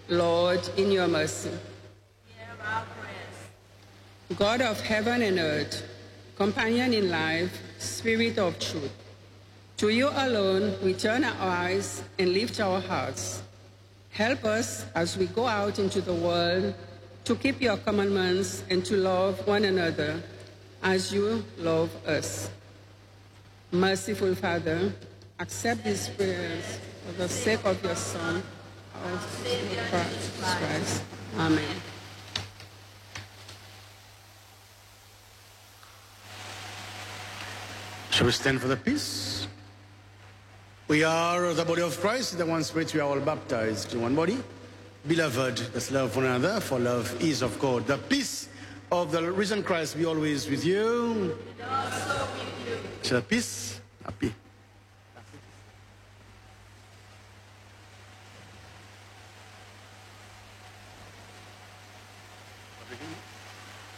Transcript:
Lord, in your mercy. Hear our prayers. God of heaven and earth, companion in life, spirit of truth, to you alone we turn our eyes and lift our hearts. Help us as we go out into the world to keep your commandments and to love one another as you love us. Merciful Father, accept these prayers for the sake of your Son, our Savior Jesus Christ. Amen. Shall we stand for the peace? We are the body of Christ, the one spirit, we are all baptized in one body. Beloved, let's love one another, for love is of God. The peace of the risen Christ be always with you. And also with you. Shall peace? Happy.